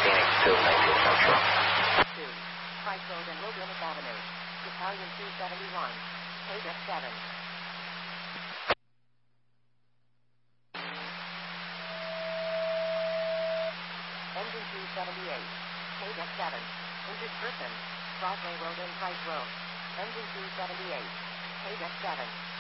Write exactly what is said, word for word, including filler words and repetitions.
Phoenix two nineteen Central. two. Price Road and Wilderness Avenue. Battalion two seventy-one. K D F seven. Engine two seventy-eight. K D F seven. Injured person. Broadway Road and Price Road. Engine two seventy-eight. K D F seven.